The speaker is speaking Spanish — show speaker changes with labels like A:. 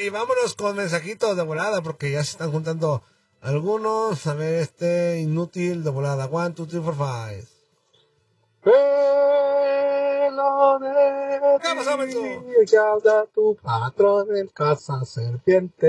A: y vámonos con mensajitos de volada, porque ya se están juntando algunos. A ver, inútil de volada. 1, 2, 3, 4, 5.
B: Pelo de
A: ¿Qué pasó, Beto?
B: ti, que habla tu patrón en casa serpiente.